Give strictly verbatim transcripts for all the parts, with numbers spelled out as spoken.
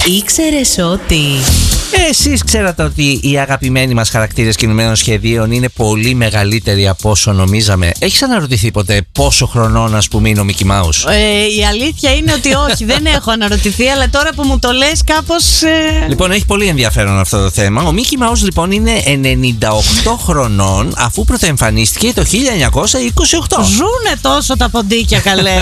Ήξερες ότι... Εσείς ξέρατε ότι οι αγαπημένοι μας χαρακτήρες κινουμένων σχεδίων είναι πολύ μεγαλύτεροι από όσο νομίζαμε? Έχεις αναρωτηθεί ποτέ πόσο χρονών, ας πούμε, είναι ο Mickey Mouse? Ε, η αλήθεια είναι ότι όχι, δεν έχω αναρωτηθεί, αλλά τώρα που μου το λες κάπως... Ε... Λοιπόν, έχει πολύ ενδιαφέρον αυτό το θέμα. Ο Mickey Mouse λοιπόν είναι ενενήντα οκτώ χρονών, αφού πρωτοεμφανίστηκε το χίλια εννιακόσια είκοσι οκτώ. Ζούνε τόσο τα ποντίκια, καλέ.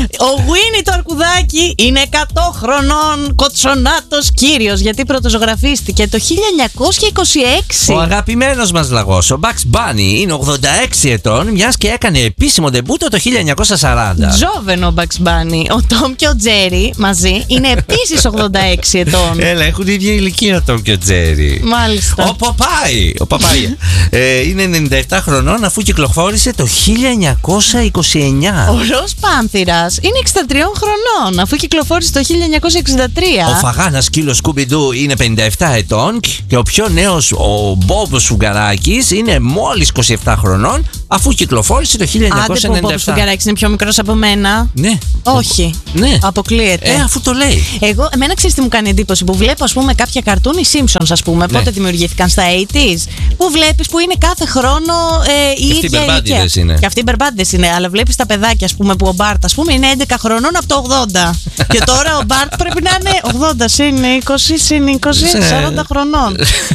Ο Winnie το αρκουδάκι είναι εκατό χρονών, κοτσονάτος κύριος, γιατί πρωτοζωγραφίστηκε το χίλια εννιακόσια είκοσι έξι. Ο αγαπημένος μας λαγός, ο Bugs Bunny, είναι ογδόντα έξι ετών, μιας και έκανε επίσημο ντεμπούτο το χίλια εννιακόσια σαράντα. Τζόβεν ο Bugs Bunny. Ο Tom και ο Jerry μαζί είναι επίσης ογδόντα έξι ετών. Έλα, έχουν την ίδια ηλικία ο Tom και ο Jerry. Μάλιστα. Ο Ποπάι, ο Ποπάι ε, είναι ενενήντα επτά χρονών, αφού κυκλοφόρησε το χίλια εννιακόσια είκοσι εννιά. Ο Ροζ Πάνθηρας είναι εξήντα τρία χρονών, αφού κυκλοφόρησε το χίλια εννιακόσια εξήντα τρία. Ο Φαγάνας σκύλος Σκουμπιντού είναι πενήντα επτά ετών και ο πιο νέος, ο Μπομπ Σουγκαράκης, είναι μόλις είκοσι επτά χρονών, αφού κυκλοφόρησε το χίλια εννιακόσια ενενήντα επτά. Άντε που ο Μπομπ Σουγκαράκης είναι πιο μικρός από μένα. Ναι. Όχι. Ναι. Αποκλείεται. Ε, αφού το λέει. Εγώ, εμένα ξέρεις τι μου κάνει εντύπωση, που βλέπω, ας πούμε, κάποια καρτούν, οι Simpsons, ας πούμε, Ναι. πότε δημιουργήθηκαν, στα ογδόντα, που βλέπεις που είναι κάθε χρόνο ε, η Και αυτοί ίδια μπερμπάντιδες ηλικία. είναι. Και αυτοί μπερμπάντες είναι, αλλά βλέπεις τα παιδάκια, ας πούμε, που ο Μπάρτ, ας πούμε, είναι έντεκα χρονών από το ογδόντα. Και τώρα ο Μπάρτ πρέπει να είναι ογδόντα συν είκοσι συν είκοσι, σαράντα χρονών.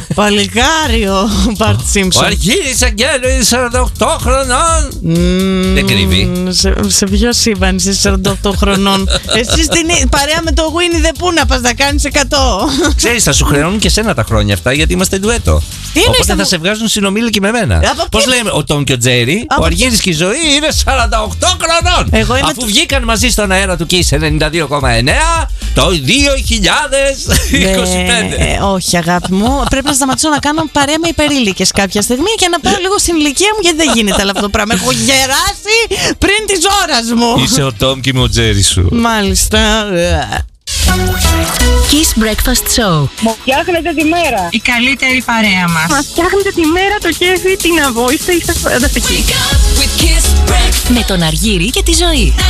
Παλικάρι ο Μπάρτ Ο Σίμψον. Αρχίδης Αγγέλου είναι σαράντα οκτώ χρονών. Δεν κρύβει. Σε, σε ποιο σύμπαν είσαι σαράντα οκτώ χρονών? Εσύ στην παρέα με το Winnie the Pooh να πας να κάνεις εκατό. Ξέρεις, θα σου χρεώνουν και σένα τα χρόνια αυτά, γιατί είμαστε ντουέτο. Τι Οπότε εννοείς, θα θα σε βγάζουν συνομήλικοι με μένα. Από Πώς ποιο- λέμε, ο Τόμ και ο Τζέρι, Από- ο Αργύρης και η Ζωή είναι σαράντα οκτώ χρονών. Εγώ είμαι Αφού το- βγήκαν μαζί στον αέρα του Kiss ενενήντα δύο κόμμα εννέα το δύο χιλιάδες είκοσι πέντε. Ε, όχι, αγάπη μου. Πρέπει να σταματήσω να κάνω παρέα με υπερήλικες κάποια στιγμή και να πάω λίγο στην ηλικία μου, γιατί δεν γίνεται όλο αυτό το πράγμα. Έχω γεράσει πριν τη ώρα μου. Είσαι ο Τόμ και είμαι ο Τζέρι σου. Μάλιστα. Kiss Breakfast Show. Μου φτιάχνετε τη μέρα. Η καλύτερη παρέα μας. Μας φτιάχνετε τη μέρα, το κέφι, την αβόηστε, είστε φανταστικοί. Με τον Αργύρη και τη Ζωή.